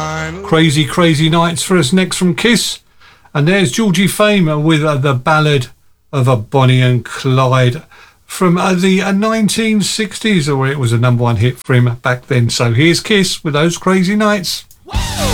Crazy, Crazy Nights for us next from Kiss. And there's Georgie Fame with the ballad of a Bonnie and Clyde from the 1960s, or it was a number one hit for him back then. So here's Kiss with those Crazy Nights.